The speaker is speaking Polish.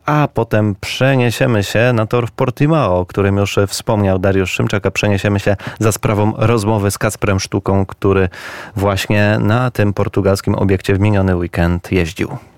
a potem przeniesiemy się na tor w Portimao, o którym już wspomniał Dariusz Szymczak, a przeniesiemy się za sprawą rozmowy z Kacprem Sztuką, który właśnie na tym portugalskim obiekcie w miniony weekend jeździł.